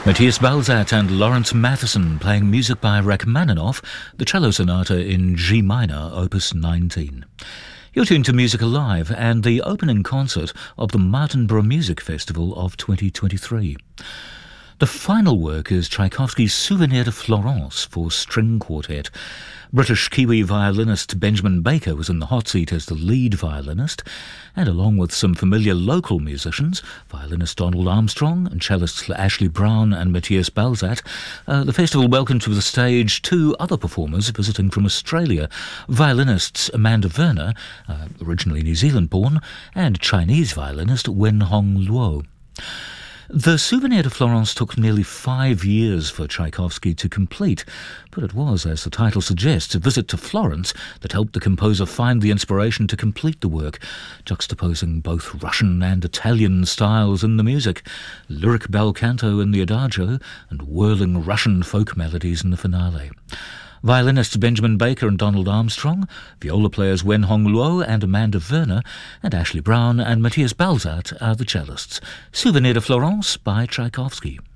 Matthias Balzat and Lawrence Matheson playing music by Rachmaninoff, the cello sonata in G minor, opus 19. You're tuned to Music Alive and the opening concert of the Martinborough Music Festival of 2023. The final work is Tchaikovsky's Souvenir de Florence for string quartet. British-Kiwi violinist Benjamin Baker was in the hot seat as the lead violinist, and along with some familiar local musicians, violinist Donald Armstrong and cellists Ashley Brown and Matthias Balzat, the festival welcomed to the stage two other performers visiting from Australia, violinists Amanda Werner, originally New Zealand-born, and Chinese violinist Wenhong Luo. The Souvenir de Florence took nearly 5 years for Tchaikovsky to complete, but it was, as the title suggests, a visit to Florence that helped the composer find the inspiration to complete the work, juxtaposing both Russian and Italian styles in the music, lyric bel canto in the adagio, and whirling Russian folk melodies in the finale. Violinists Benjamin Baker and Donald Armstrong, viola players Wenhong Luo and Amanda Werner, and Ashley Brown and Matthias Balzat are the cellists. Souvenir de Florence by Tchaikovsky.